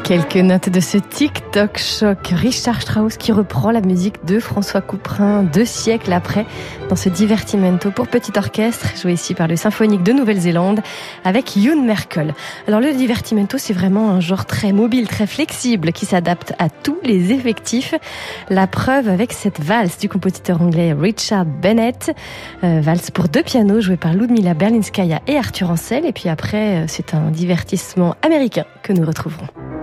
Quelques notes de ce TikTok choc. Richard Strauss qui reprend la musique de François Couperin 2 siècles après dans ce divertimento pour petit orchestre joué ici par le Symphonique de Nouvelle-Zélande avec Youn Merkel. Alors le divertimento, c'est vraiment un genre très mobile, très flexible qui s'adapte à tous les effectifs. La preuve avec cette valse du compositeur anglais Richard Bennett. Valse pour 2 pianos jouée par Ludmila Berlinskaya et Arthur Ancel. Et puis après, c'est un divertissement américain que nous retrouverons.